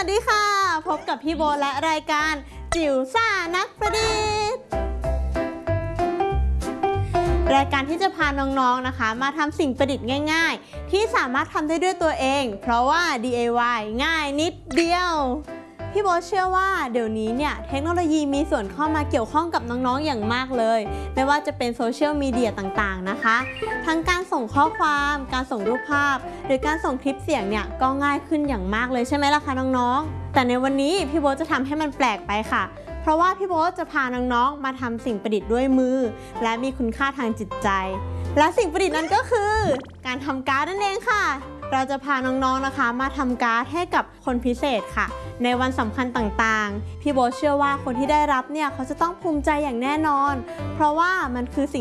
สดีค่ะพบกับพี่โบและรายการจิ๋วซ่านักประดิษฐ์รายการที่จะพาน้องๆนะคะมาทำสิ่งประดิษฐ์ง่ายๆที่สามารถทำได้ด้วยตัวเองเพราะว่า DIY ง่ายนิดเดียวพี่โบเชื่อว่าเดี๋ยวนี้เนี่ยเทคโนโลยีมีส่วนเข้ามาเกี่ยวข้องกับน้องๆอย่างมากเลยไม่ว่าจะเป็นโซเชียลมีเดียต่างๆนะคะทั้งการส่งข้อความการส่งรูปภาพหรือการส่งคลิปเสียงเนี่ยก็ง่ายขึ้นอย่างมากเลยใช่ไหมล่ะคะน้องๆแต่ในวันนี้พี่โบจะทำให้มันแปลกไปค่ะเพราะว่าพี่โบจะพาน้องๆมาทำสิ่งประดิษฐ์ด้วยมือและมีคุณค่าทางจิตใจและสิ่งประดิษฐ์นั้นก็คือการทำการ์ดนั่นเองค่ะเราจะพาน้องๆนะคะมาทำการ์ดให้กับคนพิเศษค่ะในวันสำคัญต่างๆพี่โบเชื่อว่าคนที่ได้รับเนี่ยเขาจะต้องภูมิใจอย่างแน่นอนเพราะว่ามันคือสิ่ง